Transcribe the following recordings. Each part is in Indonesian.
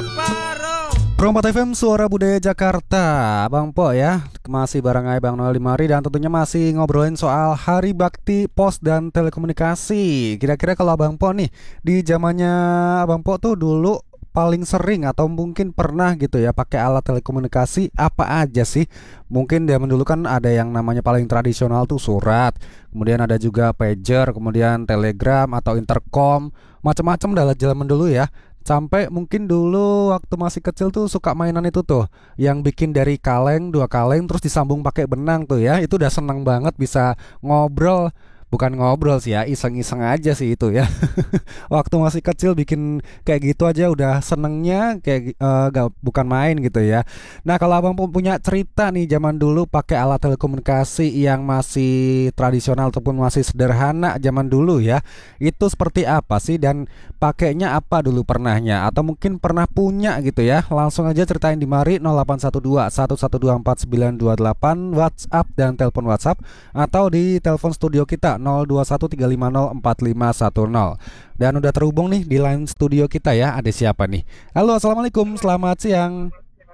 Pro 4 FM Suara Budaya Jakarta. Bang Po ya, masih bareng Bang Noel di mari dan tentunya masih ngobrolin soal Hari Bakti Pos dan Telekomunikasi. Kira-kira kalau Abang Po nih, di zamannya Abang Po tuh dulu paling sering atau mungkin pernah gitu ya pakai alat telekomunikasi apa aja sih? Mungkin zaman dulu kan ada yang namanya paling tradisional tuh surat, kemudian ada juga pager, kemudian telegram atau intercom, macam-macam dalam zaman dulu ya. Sampai mungkin dulu waktu masih kecil tuh suka mainan itu tuh yang bikin dari kaleng, 2 kaleng terus disambung pakai benang tuh ya. Itu udah seneng banget bisa ngobrol. Bukan ngobrol sih ya, iseng-iseng aja sih itu ya. Waktu masih kecil bikin kayak gitu aja udah senengnya kayak bukan main gitu ya. Nah, kalau Abang punya cerita nih zaman dulu pakai alat telekomunikasi yang masih tradisional ataupun masih sederhana zaman dulu ya. Itu seperti apa sih dan pakainya apa dulu pernahnya atau mungkin pernah punya gitu ya. Langsung aja ceritain di mari 0812 1124 928 WhatsApp dan telepon WhatsApp atau di telepon studio kita 0213504510. Dan udah terhubung nih di line studio kita ya. Ada siapa nih? Halo, assalamualaikum, selamat siang.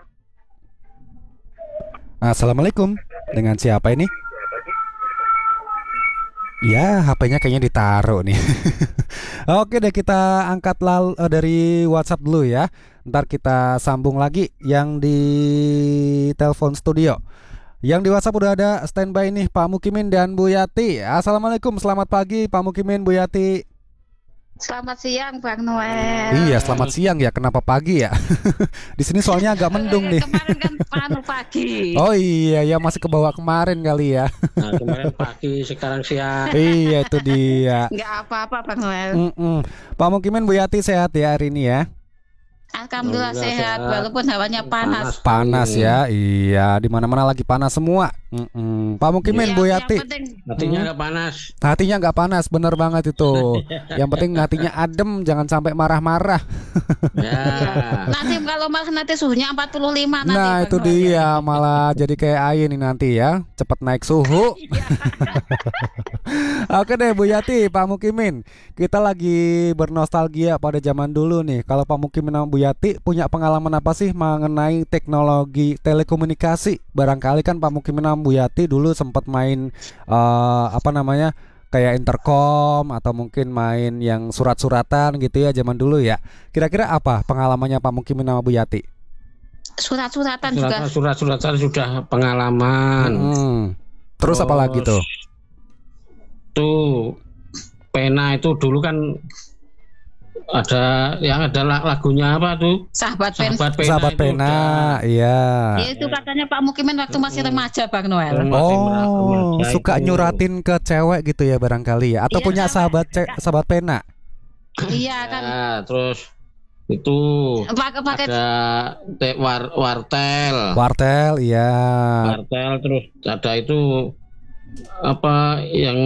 Assalamualaikum. Dengan siapa ini? Ya, HP-nya kayaknya ditaruh nih. Oke deh, kita angkat dari WhatsApp dulu ya. Ntar kita sambung lagi yang di telepon studio. Yang di WhatsApp udah ada standby nih Pak Mukimin dan Bu Yati. Assalamualaikum, selamat pagi Pak Mukimin, Bu Yati. Selamat siang Bang Noel. Iya, selamat siang ya. Kenapa pagi ya? Di sini soalnya agak mendung nih. Kemarin kan pagi. Oh iya, ya masih ke bawah kemarin kali ya. Nah, kemarin pagi, sekarang siang. Iya, itu dia. Nggak apa-apa Bang Noel. Pak Mukimin, Bu Yati sehat ya hari ini ya? Alhamdulillah sehat, walaupun hawanya panas. Panas ya, iya. Di mana-mana lagi panas semua. Pak Mukimin, Bu Yati. Hatinya nggak panas. Hatinya nggak panas, bener banget itu. Yang penting hatinya adem, jangan sampai marah-marah. Ya. Nanti kalau malah nanti suhunya 45 nanti. Nah, Bang itu Noel. dia, malah jadi kayak air nih nanti ya. Cepat naik suhu. Oke deh Bu Yati, Pak Mukimin, kita lagi bernostalgia pada zaman dulu nih. Kalau Pak Mukimin sama Bu Yati punya pengalaman apa sih mengenai teknologi telekomunikasi? Barangkali kan Pak Mukimin sama Bu Yati dulu sempat main kayak intercom atau mungkin main yang surat-suratan gitu ya zaman dulu ya. Kira-kira apa pengalamannya Pak Mukimin sama Bu Yati? Surat-suratan juga. Surat-suratan sudah pengalaman. Terus apa lagi tuh? Tuh pena itu dulu kan ada lagunya apa tuh? Sahabat pena. Sahabat pena, iya. Ya, itu katanya Pak Mukimin waktu masih remaja Bang Noel. Oh, suka nyuratin ke cewek gitu ya barangkali ya, atau Iya, punya sahabat pena? Iya kan. Ya, terus itu Pakai ada Wartel, iya. wartel, terus ada itu apa yang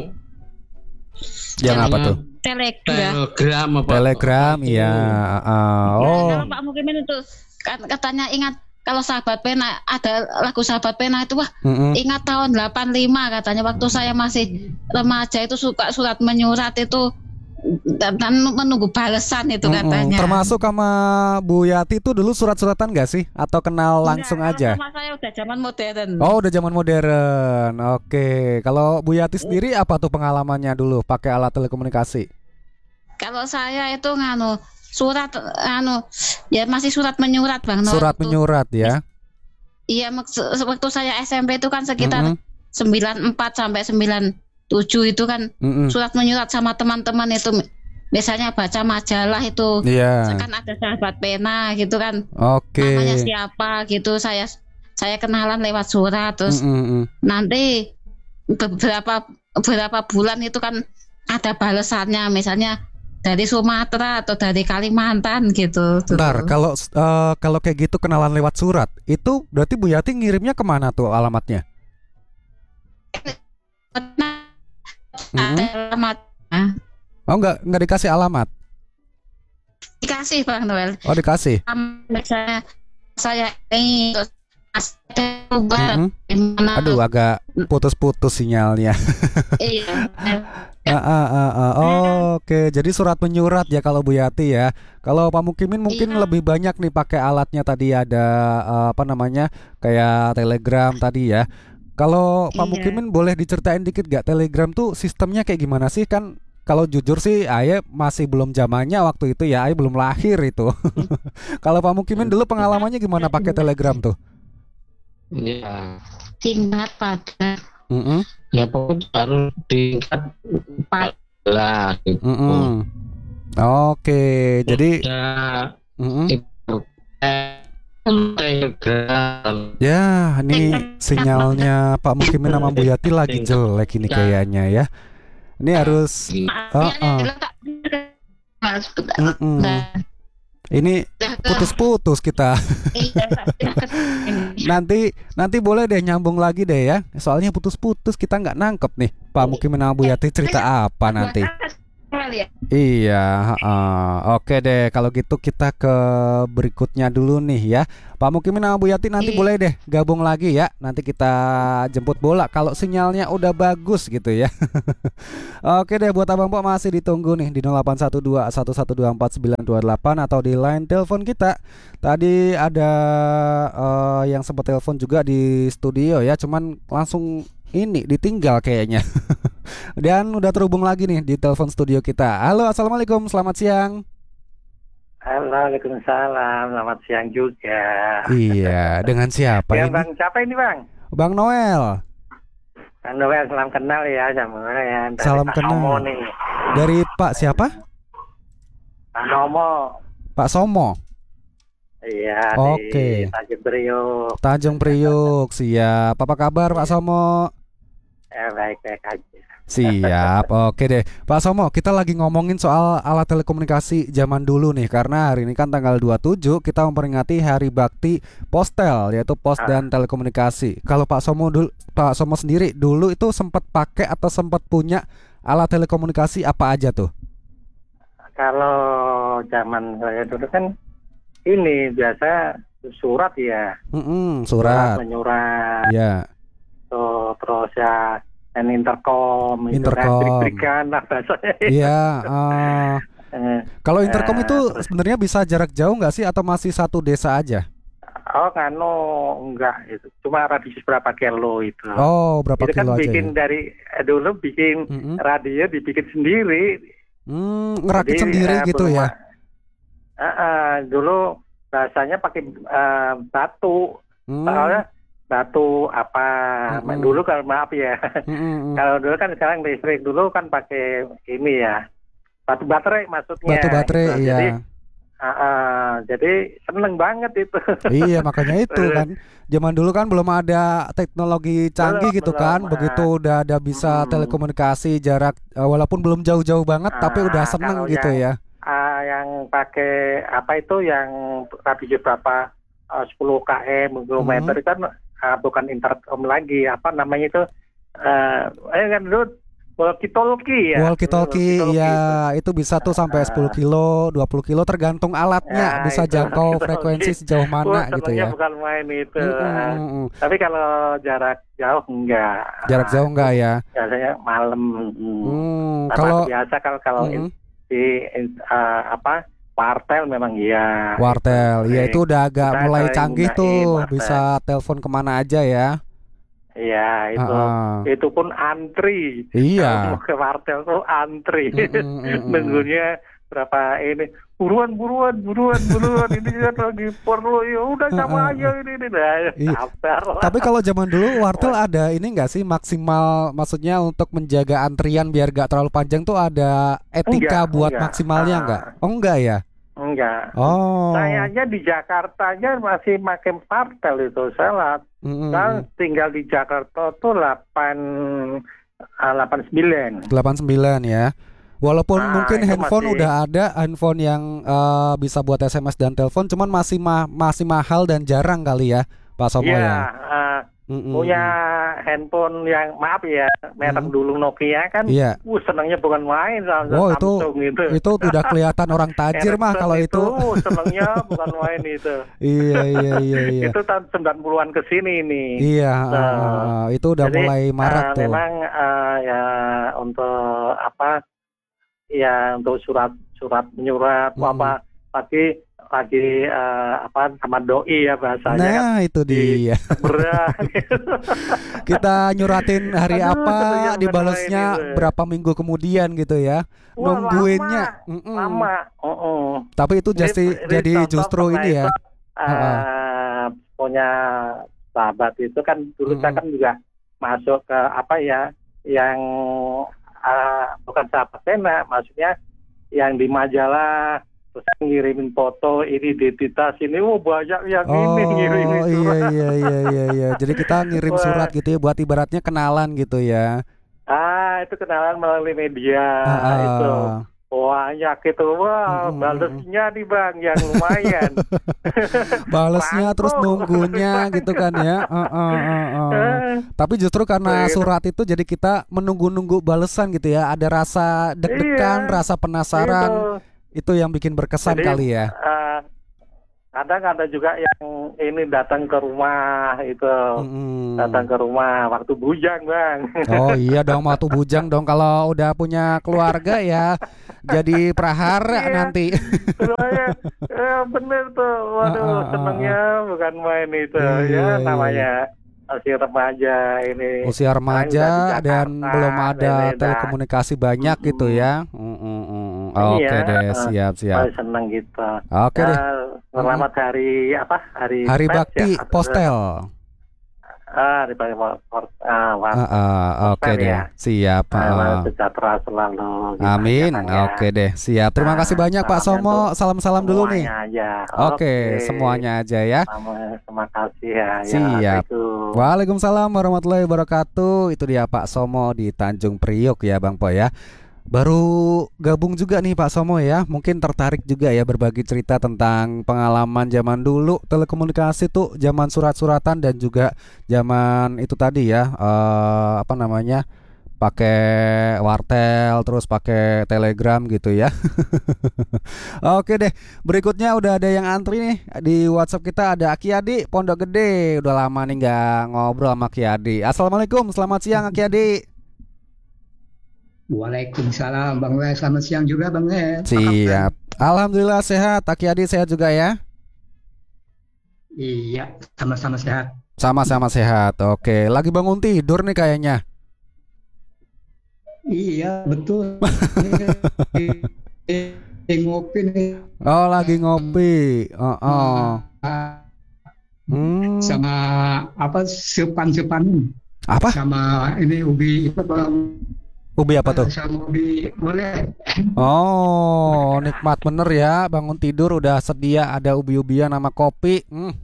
apa tuh? Telegram, iya. Kalau Pak Mukimin itu katanya ingat kalau sahabat pena, ada lagu sahabat pena itu ingat tahun 85 katanya waktu saya masih remaja itu suka surat menyurat itu dan menunggu balesan itu katanya. Termasuk sama Bu Yati itu dulu surat-suratan gak sih? Atau kenal langsung aja? Sama saya udah zaman modern. Oh, udah zaman modern. Oke. Kalau Bu Yati sendiri apa tuh pengalamannya dulu pakai alat telekomunikasi? Kalau saya itu surat ya masih surat menyurat Bang. Surat menyurat ya. Iya, waktu saya SMP itu kan sekitar 94 sampai 97 itu kan surat menyurat sama teman-teman itu biasanya baca majalah itu. Iya. Kan ada sahabat pena gitu kan. Oke. Namanya siapa gitu, saya kenalan lewat surat terus nanti beberapa bulan itu kan ada balasannya, misalnya dari Sumatera atau dari Kalimantan gitu. Bentar, kalau kayak gitu kenalan lewat surat, itu berarti Bu Yati ngirimnya kemana tuh alamatnya? Alamatnya Oh, nggak dikasih alamat? dikasih Bang Noel. Oh, dikasih. Misalnya saya ini terus Aduh, agak putus-putus sinyalnya. Iya. Oke, jadi surat menyurat ya kalau Bu Yati ya. Kalau Pak Mukimin mungkin Iya. lebih banyak nih pakai alatnya tadi ada apa namanya kayak Telegram tadi ya. Kalau Pak Iya. Mukimin boleh diceritain dikit gak Telegram tuh sistemnya kayak gimana sih? Kan kalau jujur sih Aye masih belum zamannya waktu itu ya, Aye belum lahir itu. Kalau Pak Mukimin dulu pengalamannya gimana pakai Telegram tuh? Ya, Singkat padat. ya pokoknya harus diikat Pak. lah gitu. Oke, jadi Ya, itu Telegram. ya ini sinyalnya Pak Mukimin sama Bu Yati lagi jelek ini kayaknya ya. Ini harus ini putus-putus kita. Nanti boleh deh nyambung lagi deh ya. Soalnya putus-putus kita nggak nangkep nih Pak Mukimin sama Bu Yati cerita apa nanti. Iya, oke deh kalau gitu kita ke berikutnya dulu nih ya. Pak Mukimin sama Bu Yati nanti boleh deh gabung lagi ya. Nanti kita jemput bola kalau sinyalnya udah bagus gitu ya. Oke deh buat Abang Pok masih ditunggu nih di 081211249928 atau di line telepon kita. Tadi ada yang sempat telepon juga di studio ya, cuman langsung ini ditinggal kayaknya. Dan udah terhubung lagi nih di telepon studio kita. Halo, assalamualaikum, selamat siang. Halo, waalaikumsalam, selamat siang juga. Iya, dengan siapa Ya, ini? Bang, siapa ini Bang? Bang Noel. Bang Noel, salam kenal ya sama ya. Dari Salam Pak kenal. Nomo nih. Dari Pak siapa? Pak Nomo. Pak Somo. Iya, Oke. di Tanjung Priok. Tanjung Priuk. Siap. Apa kabar Pak Somo? Baik-baik aja. Siap. Oke deh Pak Somo, kita lagi ngomongin soal alat telekomunikasi zaman dulu nih. Karena hari ini kan tanggal 27 kita memperingati Hari Bakti Postel, yaitu pos dan telekomunikasi. Kalau Pak Somo sendiri dulu itu sempat pakai atau sempat punya alat telekomunikasi apa aja tuh? Kalau zaman saya dulu kan ini biasa surat ya. Surat. Menyurat. Ya. Terus ya dan intercom. Intercom. Berikan lah bahasanya. Iya. Kalau intercom itu sebenarnya bisa jarak jauh nggak sih atau masih satu desa aja? Oh, enggak itu. Cuma radius berapa kilo itu. Oh, berapa itu kilo kan aja bikin ya? dari dulu bikin radio dibikin sendiri. Ngerakit Jadi, sendiri gitu belum- ya? Dulu rasanya pakai batu. Soalnya batu apa? Dulu kalau maaf ya. Kalau dulu kan sekarang listrik, dulu kan pakai ini ya. Batu baterai maksudnya. Batu baterai, gitu. iya. Jadi seneng banget itu. Iya, makanya itu kan. Zaman dulu kan belum ada teknologi canggih gitu kan. Begitu udah ada bisa telekomunikasi jarak walaupun belum jauh-jauh banget tapi udah seneng kalau gitu ya. Yang pakai apa itu yang radius berapa 10 km kilometer kan bukan intercom lagi, apa namanya itu kan dulu walkie-talkie ya. Walkie-talkie ya itu bisa tuh sampai 10 kilo, 20 kilo tergantung alatnya, Ya, bisa itu jangkau walkie-talkie. frekuensi sejauh mana gitu senengnya ya. bukan main itu. Mm-mm. Tapi kalau jarak jauh enggak. Jarak jauh enggak ya? Biasanya malam. Kalau biasa kalau di wartel memang iya. wartel, ya itu udah agak Kita mulai sering canggih gunain tuh, wartel. bisa telepon kemana aja ya. Iya itu pun antri. Iya. Kalau mau ke wartel tuh antri. Nunggunya berapa ini buruan ini kan lagi perlu ya udah sama aja ini Iya. Tapi kalau zaman dulu wartel ada ini enggak sih maksimal, maksudnya untuk menjaga antrian biar gak terlalu panjang tuh ada etika buat maksimalnya enggak? Oh enggak ya? Enggak. Oh. Saya aja di Jakarta aja masih pakai wartel itu salat. Saya tinggal di Jakarta tuh 89. 89 ya. Walaupun mungkin handphone masih, udah ada handphone yang bisa buat SMS dan telepon, cuman masih mahal dan jarang kali ya, Pak Somo ya. punya handphone yang maaf ya merek dulu Nokia kan, senangnya bukan main sama Samsung itu udah kelihatan orang tajir mah kalau itu. Senangnya bukan main itu. Iya. Itu tahun 90-an ke sini nih. Iya, itu udah jadi, mulai marak tuh. Memang ya untuk apa? Ya untuk surat menyurat apa lagi apa sama doi ya bahasanya. Nah itu dia. Kita nyuratin hari apa, dibalasnya berapa minggu kemudian gitu ya. Wah, nungguinnya lama. Tapi itu jadi justru ini ya. Punya sahabat itu kan dulu saya kan juga masuk ke apa ya yang bukan sahabat pena, maksudnya yang di majalah. Terus ngirimin foto ini identitas ini, banyak yang ini ngirimin surat. Iya. Jadi kita ngirim surat gitu ya, buat ibaratnya kenalan gitu ya. Itu kenalan melalui media itu. Banyak itu, balesnya nih Bang, yang lumayan. Balesnya terus nunggunya gitu kan ya. Tapi justru karena surat itu jadi kita menunggu-nunggu balesan gitu ya. Ada rasa deg-degan, rasa penasaran. Itu yang bikin berkesan. Jadi, kali ya. Kadang ada juga yang ini datang ke rumah itu, datang ke rumah waktu bujang Bang. Oh iya dong, waktu bujang dong. Kalau udah punya keluarga ya jadi prahara nanti. Bener tuh, waduh senengnya bukan main itu namanya. Usia remaja ini. Usia remaja dan belum ada telekomunikasi banyak gitu ya. Oke deh, siap. Senang gitu. Oke deh. Selamat hari apa? Hari Bakti ya, Postel. Hari Bakti Postel. Oke deh, siap. Sejahtera selalu. Amin. Oke deh, siap. Terima kasih banyak Pak Somo. Salam-salam dulu nih. Oke, semuanya aja ya. Terima kasih ya. Siap. Waalaikumsalam warahmatullahi wabarakatuh. Itu dia Pak Somo di Tanjung Priok ya Bang Po ya. Baru gabung juga nih Pak Somo ya. Mungkin tertarik juga ya berbagi cerita tentang pengalaman zaman dulu telekomunikasi tuh, zaman surat-suratan dan juga zaman itu tadi ya, apa namanya, pakai wartel terus pakai telegram gitu ya. Oke deh, berikutnya udah ada yang antri nih di WhatsApp kita. Ada Aki Adi Pondok Gede. Udah lama nih nggak ngobrol sama Aki Adi. Assalamualaikum, selamat siang Aki Adi. Waalaikumsalam Bang Le, selamat siang juga Bang Le. Siap. Alhamdulillah sehat. Aki Adi sehat juga ya? Iya, sama-sama sehat. Sama-sama sehat. Oke, lagi bangun tidur nih kayaknya. Iya, betul. Ngopi nih. Oh, lagi ngopi. Sama apa sepan-sepan. Apa? Sama ini ubi itu Bang. Ubi apa tuh? Sama ubi boleh. Oh, nikmat bener ya. Bangun tidur udah sedia ada ubi-ubian sama kopi.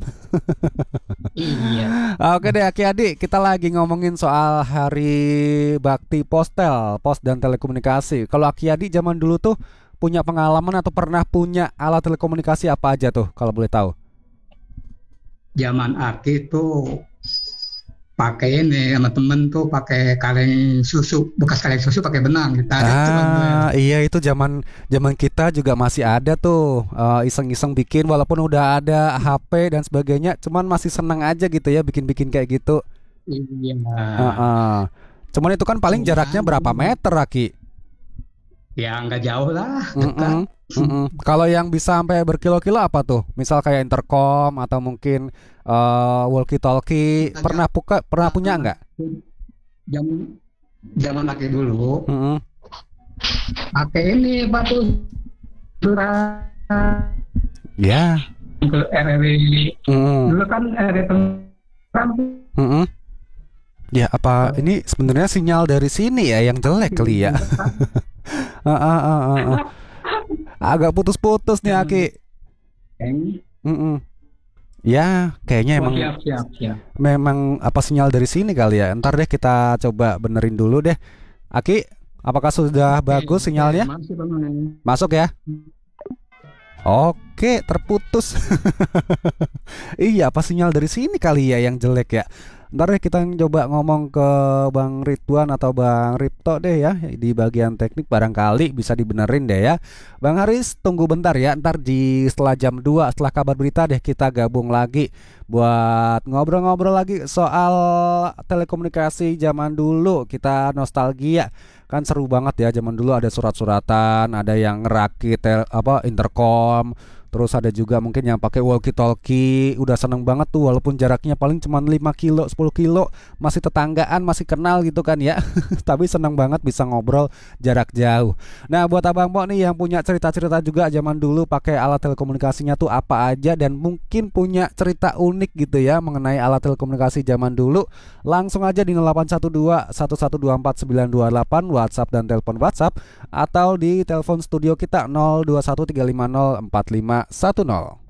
Iya. Oke deh Aki Adi, kita lagi ngomongin soal Hari Bakti Postel, Pos dan Telekomunikasi. Kalau Aki Adi zaman dulu tuh punya pengalaman atau pernah punya alat telekomunikasi apa aja tuh kalau boleh tahu? Zaman Aki tuh pakai ini sama temen tuh pakai kaleng susu, bekas kaleng susu pakai benang gitu. Iya itu zaman kita juga masih ada tuh, iseng-iseng bikin walaupun udah ada HP dan sebagainya, cuman masih seneng aja gitu ya bikin kayak gitu. Iya. Cuman itu kan paling jaraknya berapa meter Aki? Ya nggak jauh lah, dekat. Kalau yang bisa sampai berkilo-kilo apa tuh? Misal kayak intercom atau mungkin walkie talkie. Pernah punya nggak? Zaman pakai dulu. Pakai ini batu surat. Ya. RRI. Dulu kan RRI. Ya apa ini sebenarnya sinyal dari sini ya yang jelek kali ya. Agak putus-putus nih Aki. Ya kayaknya emang siap. Memang apa sinyal dari sini kali ya. Ntar deh kita coba benerin dulu deh Aki. Apakah sudah bagus sinyalnya? Masuk ya? Oke, terputus. Iya, apa sinyal dari sini kali ya yang jelek ya. Ntar deh kita coba ngomong ke Bang Ridwan atau Bang Ripto deh ya, di bagian teknik barangkali bisa dibenerin deh ya. Bang Haris tunggu bentar ya, ntar setelah jam 2 setelah kabar berita deh kita gabung lagi buat ngobrol-ngobrol lagi soal telekomunikasi zaman dulu. Kita nostalgia, kan seru banget ya zaman dulu, ada surat-suratan, ada yang ngerakit intercom. Terus ada juga mungkin yang pakai walkie talkie. Udah seneng banget tuh, walaupun jaraknya paling cuma 5 kilo 10 kilo, masih tetanggaan, masih kenal gitu kan ya. Tapi seneng banget bisa ngobrol jarak jauh. Nah buat Abang Po nih yang punya cerita-cerita juga zaman dulu pakai alat telekomunikasinya tuh apa aja, dan mungkin punya cerita unik gitu ya mengenai alat telekomunikasi zaman dulu, langsung aja di 0812 1124 928 WhatsApp dan telepon WhatsApp, atau di telepon studio kita 0213504510.